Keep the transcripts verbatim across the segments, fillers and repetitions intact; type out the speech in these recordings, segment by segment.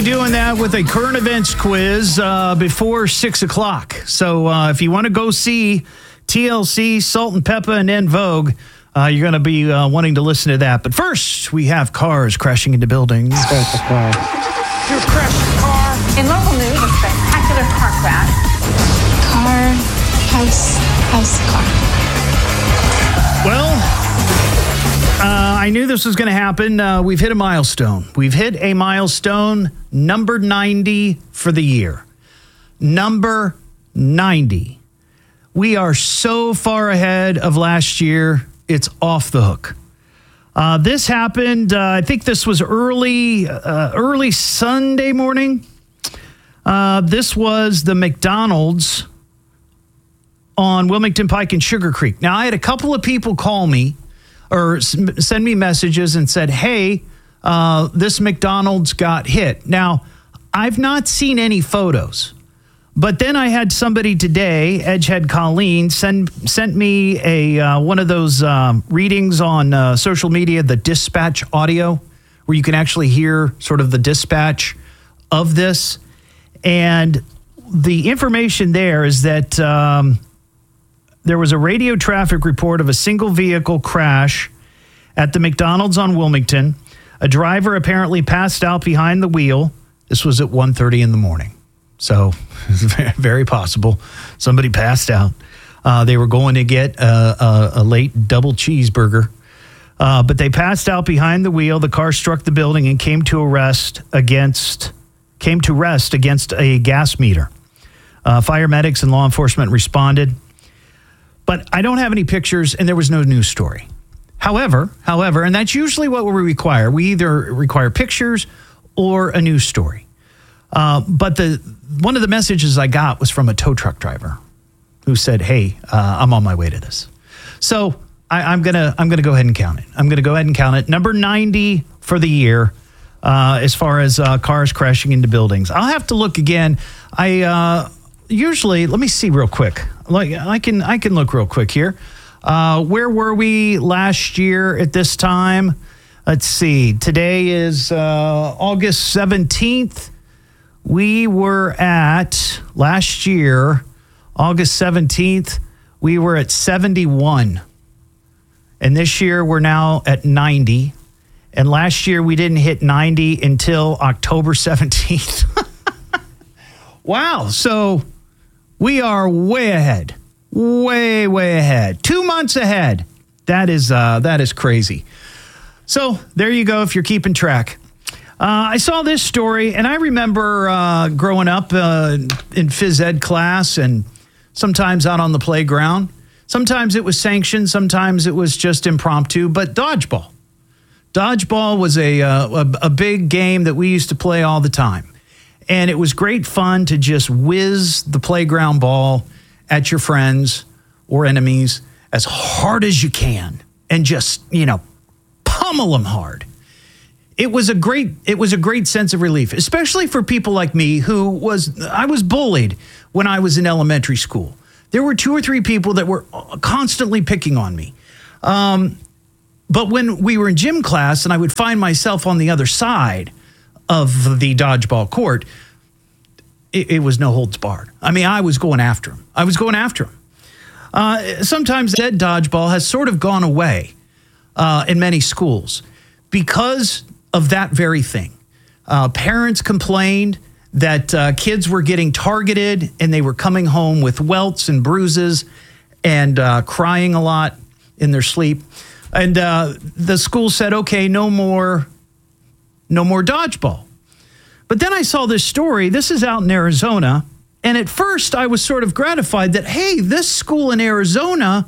doing that with a current events quiz uh, before six o'clock. So uh, if you want to go see T L C, Salt and Peppa, and En Vogue, uh, you're going to be uh, wanting to listen to that. But first, we have cars crashing into buildings. Start the car. Your crashed car. In local news, a spectacular car crash. Car, house, house, car. Well, uh, I knew this was going to happen. Uh, we've hit a milestone. We've hit a milestone, number ninety for the year. Number ninety. We are so far ahead of last year, it's off the hook. Uh, this happened, uh, I think this was early, uh, early Sunday morning. Uh, this was the McDonald's on Wilmington Pike and Sugar Creek. Now, I had a couple of people call me or s- send me messages and said, hey, uh, this McDonald's got hit. Now, I've not seen any photos, but then I had somebody today, Edgehead Colleen, send sent me a uh, one of those um, readings on uh, social media, the dispatch audio, where you can actually hear sort of the dispatch of this. And the information there is that um, there was a radio traffic report of a single vehicle crash at the McDonald's on Wilmington. A driver apparently passed out behind the wheel. This was at one thirty in the morning. So it's very possible somebody passed out. Uh, they were going to get a, a, a late double cheeseburger, uh, but they passed out behind the wheel. The car struck the building and came to arrest against came to rest against a gas meter. Uh, fire medics and law enforcement responded, but I don't have any pictures, and there was no news story. However, however, and that's usually what we require. We either require pictures or a news story. Uh, but the one of the messages I got was from a tow truck driver who said, hey, uh, I'm on my way to this. So I, I'm going to I'm gonna go ahead and count it. I'm going to go ahead and count it. Number ninety for the year uh, as far as uh, cars crashing into buildings. I'll have to look again. I uh, usually, let me see real quick. Like I can I can look real quick here. Uh, where were we last year at this time? Let's see. Today is uh, August seventeenth. We were at, last year, August seventeenth, we were at seventy-one. And this year, we're now at ninety. And last year, we didn't hit ninety until October seventeenth. Wow. So we are way ahead. Way, way ahead. Two months ahead. That is uh, that is crazy. So there you go if you're keeping track. Uh, I saw this story, and I remember uh, growing up uh, in phys ed class and sometimes out on the playground. Sometimes it was sanctioned. Sometimes it was just impromptu, but dodgeball. Dodgeball was a, uh, a, a big game that we used to play all the time. And it was great fun to just whiz the playground ball at your friends or enemies as hard as you can and just, you know, pummel them hard. It was a great it was a great sense of relief, especially for people like me who was I was bullied when I was in elementary school. There were two or three people that were constantly picking on me. Um, but when we were in gym class and I would find myself on the other side of the dodgeball court, it, it was no holds barred. I mean, I was going after him. I was going after him. Uh, sometimes that dodgeball has sort of gone away uh, in many schools because of that very thing. Uh, parents complained that uh, kids were getting targeted and they were coming home with welts and bruises and uh, crying a lot in their sleep. And uh, the school said, okay, no more, no more dodgeball. But then I saw this story. This is out in Arizona. And at first I was sort of gratified that, hey, this school in Arizona,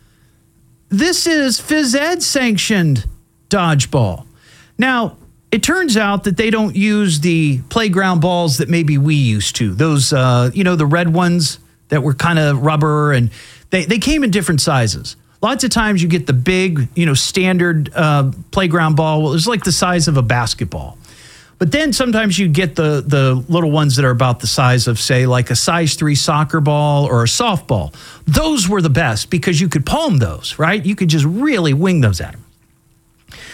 this is phys ed sanctioned dodgeball. Now, it turns out that they don't use the playground balls that maybe we used to. Those, uh, you know, the red ones that were kind of rubber, and they, they came in different sizes. Lots of times you get the big, you know, standard uh, playground ball. Well, it's like the size of a basketball. But then sometimes you get the, the little ones that are about the size of, say, like a size three soccer ball or a softball. Those were the best because you could palm those, right? You could just really wing those at them.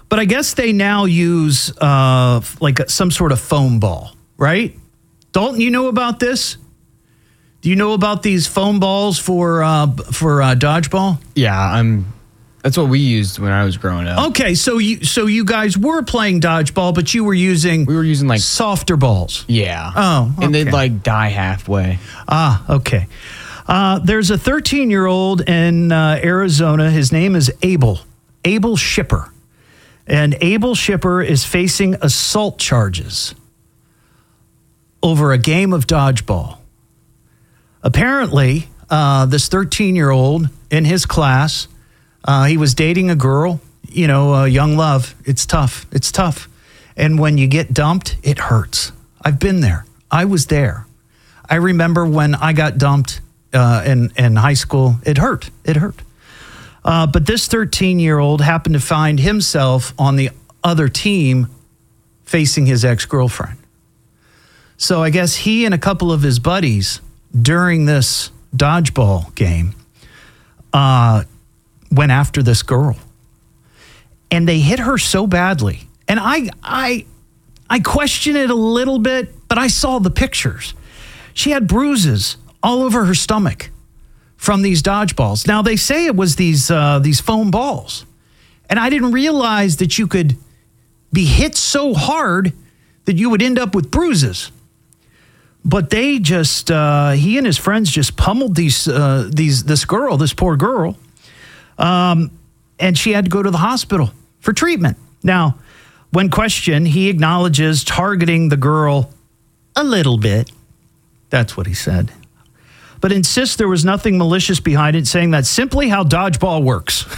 But I guess they now use uh, like a, some sort of foam ball, right? Dalton, you know about this? Do you know about these foam balls for uh, for uh, dodgeball? Yeah, I'm. That's what we used when I was growing up. Okay, so you so you guys were playing dodgeball, but you were using We were using like softer balls. Yeah. Oh, okay. And they'd like die halfway. Ah, okay. Uh, there's a thirteen-year-old in uh, Arizona. His name is Abel. Abel Shipper. And Abel Shipper is facing assault charges over a game of dodgeball. Apparently, uh, this thirteen-year-old in his class, uh, he was dating a girl, you know, uh, young love. It's tough. It's tough. And when you get dumped, it hurts. I've been there. I was there. I remember when I got dumped uh, in, in high school. It hurt. It hurt. Uh, but this thirteen-year-old happened to find himself on the other team facing his ex-girlfriend. So I guess he and a couple of his buddies during this dodgeball game uh, went after this girl. And they hit her so badly. And I, I, I question it a little bit, but I saw the pictures. She had bruises all over her stomach from these dodgeballs. Now, they say it was these uh, these foam balls. And I didn't realize that you could be hit so hard that you would end up with bruises. But they just, uh, he and his friends just pummeled these, uh, these, this girl, this poor girl. Um, and she had to go to the hospital for treatment. Now, when questioned, he acknowledges targeting the girl a little bit. That's what he said. But insists there was nothing malicious behind it, saying that's simply how dodgeball works.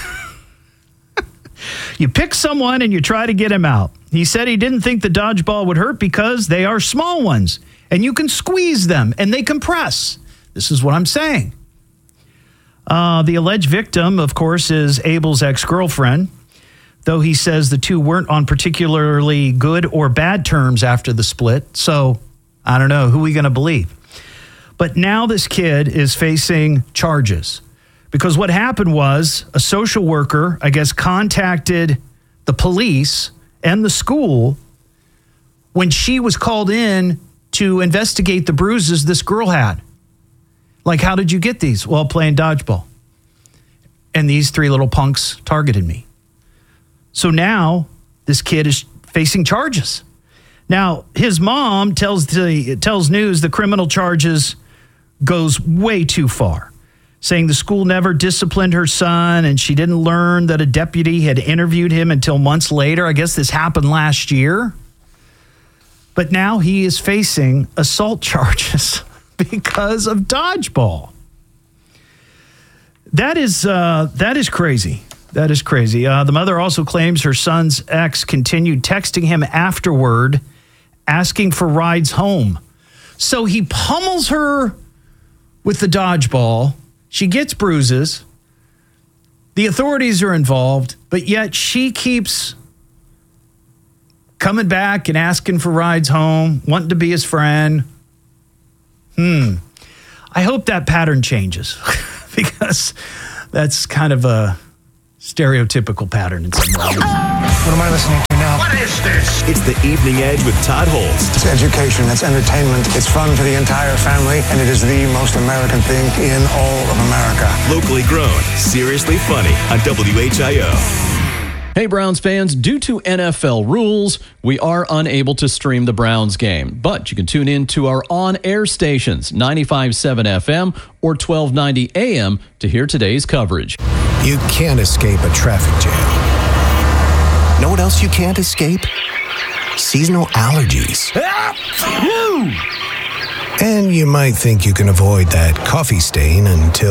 You pick someone and you try to get him out. He said he didn't think the dodgeball would hurt because they are small ones and you can squeeze them and they compress. This is what I'm saying. Uh, the alleged victim, of course, is Abel's ex-girlfriend, though he says the two weren't on particularly good or bad terms after the split. So I don't know. Who are we going to believe? But now this kid is facing charges because what happened was a social worker, I guess, contacted the police and the school when she was called in to investigate the bruises this girl had. Like, how did you get these? Well, playing dodgeball. And these three little punks targeted me. So now this kid is facing charges. Now, his mom tells the tells news the criminal charges goes way too far, saying the school never disciplined her son and she didn't learn that a deputy had interviewed him until months later. I guess this happened last year. But now he is facing assault charges because of dodgeball. That is uh, that is crazy. That is crazy. Uh, the mother also claims her son's ex continued texting him afterward, asking for rides home. So he pummels her with the dodgeball. She gets bruises. The authorities are involved, but yet she keeps coming back and asking for rides home, wanting to be his friend. Hmm. I hope that pattern changes because that's kind of a stereotypical pattern in some ways. What am I listening to now? What is this? It's the Evening Edge with Todd Holst. It's education, it's entertainment, it's fun for the entire family, and it is the most American thing in all of America. Locally grown, seriously funny on W H I O. Hey, Browns fans, due to N F L rules, we are unable to stream the Browns game, but you can tune in to our on-air stations, ninety-five point seven F M or twelve ninety A M to hear today's coverage. You can't escape a traffic jam. Know what else you can't escape? Seasonal allergies. And you might think you can avoid that coffee stain until...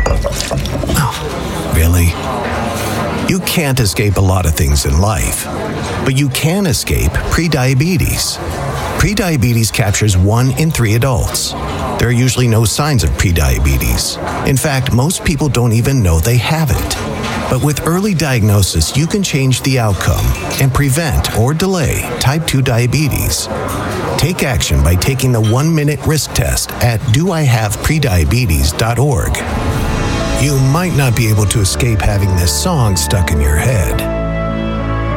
Oh, really? You can't escape a lot of things in life, but you can escape prediabetes. Prediabetes captures one in three adults. There are usually no signs of prediabetes. In fact, most people don't even know they have it. But with early diagnosis, you can change the outcome and prevent or delay type two diabetes. Take action by taking the one-minute risk test at do I have prediabetes dot org. You might not be able to escape having this song stuck in your head.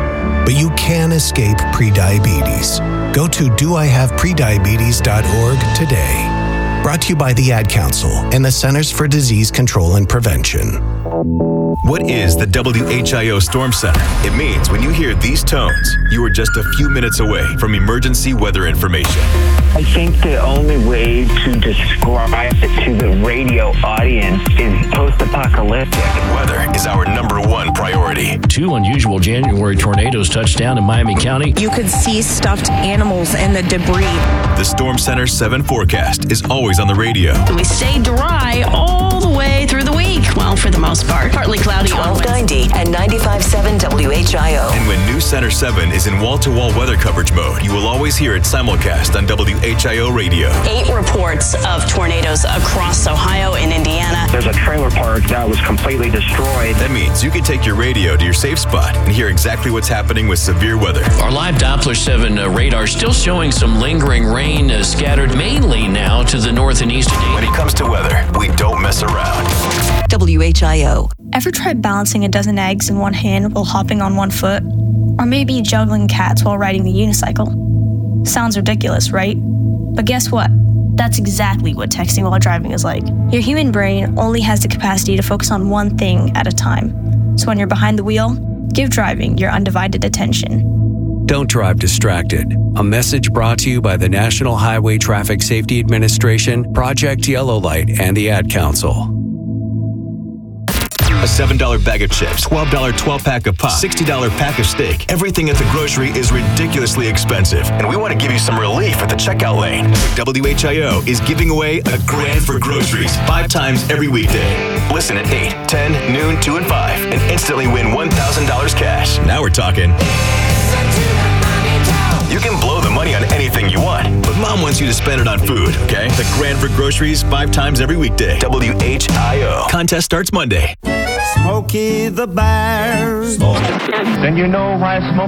but you can escape prediabetes. Go to do I have prediabetes dot org today. Brought to you by the Ad Council and the Centers for Disease Control and Prevention. What is the W H I O Storm Center? It means when you hear these tones, you are just a few minutes away from emergency weather information. I think the only way to describe it to the radio audience is post-apocalyptic. Weather is our number one priority. Two unusual January tornadoes touched down in Miami County. You could see stuffed animals and the debris. The Storm Center seven forecast is always on the radio. We stay dry all the way through the week. Well, for the most part. Partly cloudy. twelve ninety and ninety-five point seven W H I O. And when News Center seven is in wall-to-wall weather coverage mode, you will always hear it simulcast on W H I O radio. Eight reports of tornadoes across Ohio and Indiana. There's a trailer park that was completely destroyed. That means you can take your radio to your safe spot and hear exactly what's happening with severe weather. Our live Doppler seven uh, radar still showing some lingering rain uh, scattered mainly now to the north and east. When it comes to weather, we don't mess around. W H I O. Ever tried balancing a dozen eggs in one hand while hopping on one foot? Or maybe juggling cats while riding the unicycle? Sounds ridiculous, right? But guess what? That's exactly what texting while driving is like. Your human brain only has the capacity to focus on one thing at a time. So when you're behind the wheel, give driving your undivided attention. Don't drive distracted. A message brought to you by the National Highway Traffic Safety Administration, Project Yellow Light, and the Ad Council. A seven dollar bag of chips, twelve dollar twelve-pack of pop, sixty dollar pack of steak. Everything at the grocery is ridiculously expensive, and we want to give you some relief at the checkout lane. W H I O is giving away a grand for groceries five times every weekday. Listen at eight, ten, noon, two, and five, and instantly win one thousand dollars cash. Now we're talking. You can blow the money on anything you want, but Mom wants you to spend it on food, okay? The grand for groceries five times every weekday. W H I O. Contest starts Monday. Smokey the Bear. Then you know why Smokey